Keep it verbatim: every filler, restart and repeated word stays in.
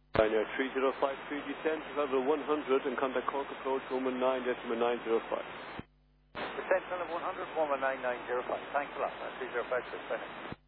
Pioneer three zero five three, descend to level one hundred and contact Cork approach Roman nine decimal nine zero five. Descend to level one hundred, Roman nine nine zero five. Thanks a lot. three zero five three.